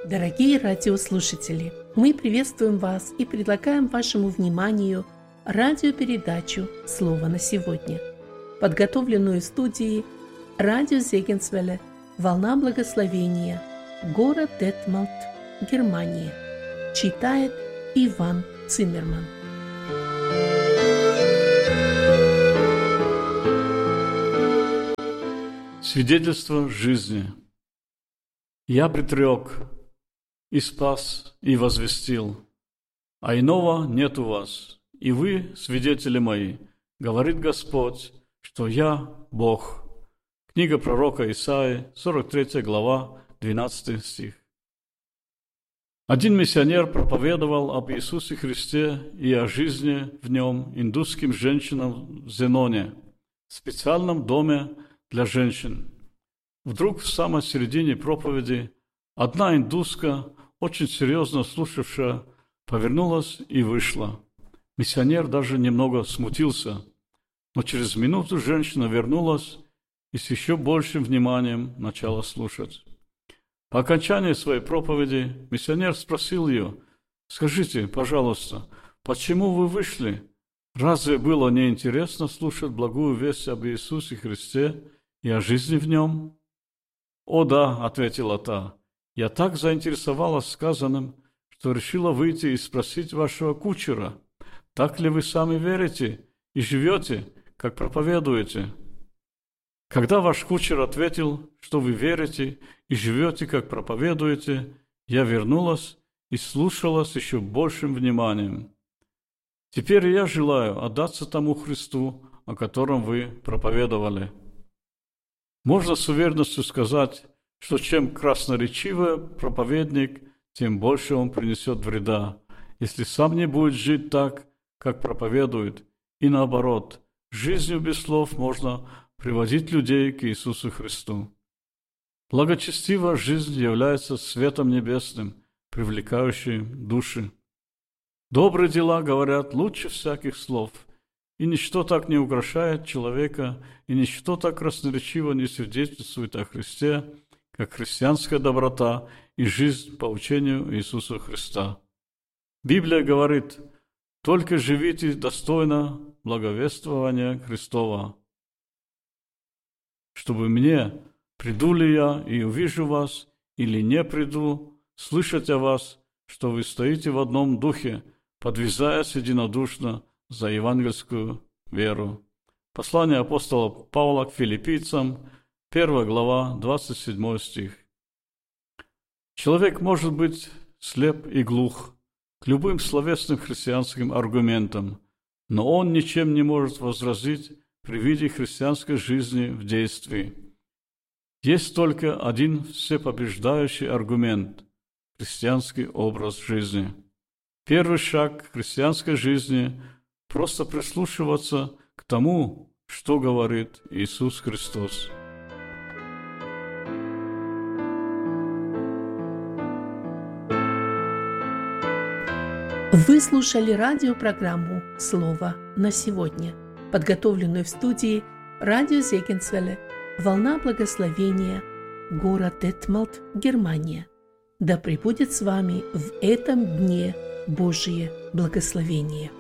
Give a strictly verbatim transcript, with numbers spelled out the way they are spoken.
Дорогие радиослушатели, мы приветствуем вас и предлагаем вашему вниманию радиопередачу «Слово на сегодня», подготовленную в студии радио Зегенсвелле «Волна благословения», город Детмалт, Германия. Читает Иван Циммерман. Свидетельство жизни. Я предрек, и спас, и возвестил, а иного нет у вас, и вы, свидетели мои, говорит Господь, что я Бог. Книга пророка Исаии, сорок третья глава, двенадцатый стих. Один миссионер проповедовал об Иисусе Христе и о жизни в нем индусским женщинам в Зеноне, в специальном доме для женщин. Вдруг в самой середине проповеди одна индуска, очень серьезно слушавшая, повернулась и вышла. Миссионер даже немного смутился, но через минуту женщина вернулась и с еще большим вниманием начала слушать. По окончании своей проповеди миссионер спросил ее: «Скажите, пожалуйста, почему вы вышли? Разве было неинтересно слушать благую весть об Иисусе Христе и о жизни в нем?» «О да», — ответила та, — «я так заинтересовалась сказанным, что решила выйти и спросить вашего кучера, так ли вы сами верите и живете, как проповедуете?» Когда ваш кучер ответил, что вы верите и живете, как проповедуете, я вернулась и слушала с еще большим вниманием. Теперь я желаю отдаться тому Христу, о котором вы проповедовали. Можно с уверенностью сказать, что чем красноречивее проповедник, тем больше он принесет вреда, если сам не будет жить так, как проповедует, и наоборот, жизнью без слов можно приводить людей к Иисусу Христу. Благочестивая жизнь является светом небесным, привлекающим души. Добрые дела, говорят, лучше всяких слов, и ничто так не украшает человека, и ничто так красноречиво не свидетельствует о Христе, как христианская доброта и жизнь по учению Иисуса Христа. Библия говорит: «Только живите достойно благовествования Христова, чтобы мне, приду ли я и увижу вас, или не приду, слышать о вас, что вы стоите в одном духе, подвязаясь единодушно за евангельскую веру». Послание апостола Павла к филиппийцам, первая глава, двадцать седьмой стих. Человек может быть слеп и глух к любым словесным христианским аргументам, но он ничем не может возразить при виде христианской жизни в действии. Есть только один всепобеждающий аргумент – христианский образ жизни. Первый шаг к христианской жизни – просто прислушиваться к тому, что говорит Иисус Христос. Вы слушали радиопрограмму «Слово на сегодня», подготовленную в студии радио Зегенсвелле «Волна благословения», город Детмалт, Германия. Да пребудет с вами в этом дне Божие благословение.